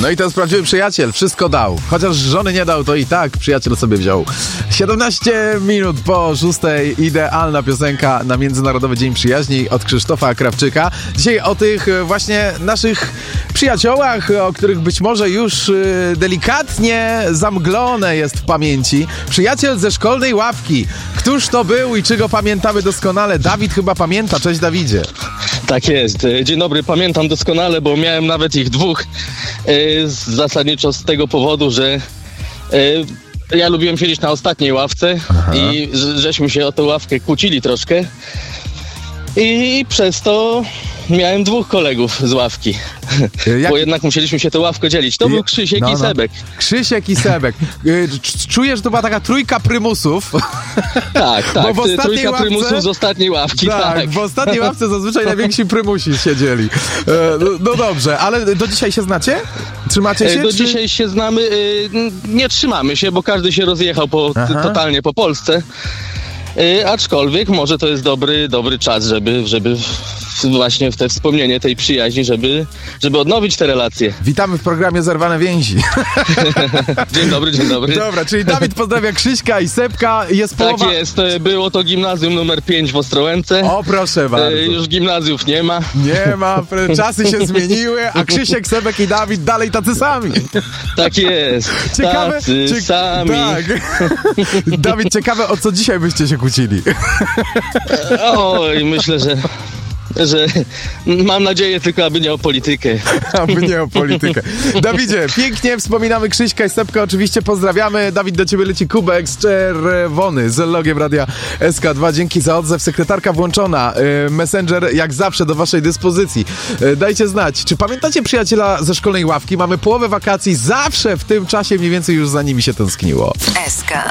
No i to jest prawdziwy przyjaciel, wszystko dał. Chociaż żony nie dał, to i tak przyjaciel sobie wziął. 17 minut po 6, idealna piosenka na Międzynarodowy Dzień Przyjaźni od Krzysztofa Krawczyka. Dzisiaj o tych właśnie naszych przyjaciołach, o których być może już delikatnie zamglone jest w pamięci. Przyjaciel ze szkolnej ławki. Któż to był i czy go pamiętamy doskonale? Dawid chyba pamięta. Cześć, Dawidzie. Tak jest. Dzień dobry, pamiętam doskonale, bo miałem nawet ich dwóch. Zasadniczo z tego powodu, że ja lubiłem siedzieć na ostatniej ławce. Aha. I żeśmy się o tę ławkę kłócili troszkę. I przez to miałem dwóch kolegów z ławki. Bo jednak musieliśmy się tę ławkę dzielić. To był Krzysiek i Sebek. Krzysiek i Sebek. Czuję, że to była taka trójka prymusów. Tak. Trójka prymusów z ostatniej ławki. Tak, w ostatniej ławce zazwyczaj najwięksi prymusi siedzieli. No dobrze, ale do dzisiaj się znacie? Trzymacie się? Dzisiaj się znamy. Nie trzymamy się, bo każdy się rozjechał totalnie po Polsce. Aczkolwiek może to jest dobry czas, żeby właśnie w te wspomnienie tej przyjaźni, żeby odnowić te relacje. Witamy w programie Zerwane Więzi. Dzień dobry. Dobra, czyli Dawid pozdrawia Krzyśka i Sepka. Jest połowa... Tak jest, było to gimnazjum numer 5 w Ostrołęce. O, proszę bardzo. Już gimnazjów nie ma. Nie ma, czasy się zmieniły, a Krzysiek, Sebek i Dawid dalej tacy sami. Tak jest, sami. Tak. Dawid, ciekawe, o co dzisiaj byście się kłócili? Oj, myślę, że mam nadzieję tylko, aby nie o politykę. Aby nie o politykę. Dawidzie, pięknie wspominamy Krzyśka i Sepka, oczywiście pozdrawiamy. Dawid, do ciebie leci kubek z czerwony z logiem Radia SK2. Dzięki za odzew. Sekretarka włączona. Messenger jak zawsze do waszej dyspozycji. Dajcie znać, czy pamiętacie przyjaciela ze szkolnej ławki? Mamy połowę wakacji, zawsze w tym czasie mniej więcej już za nimi się tęskniło. SK.